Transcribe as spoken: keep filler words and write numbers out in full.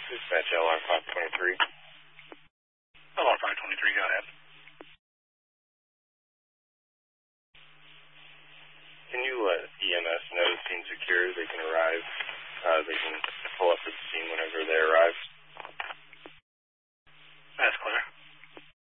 Dispatch L R five twenty-three. L R five twenty-three, go ahead. Can you let E M S know scene secure? They can arrive. Uh, they can pull up